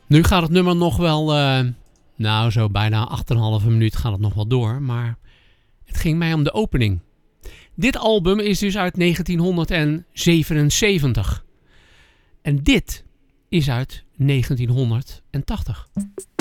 Nu gaat het nummer nog wel, zo bijna 8,5 minuut gaat het nog wel door. Maar het ging mij om de opening. Dit album is dus uit 1977. En dit is uit 1980.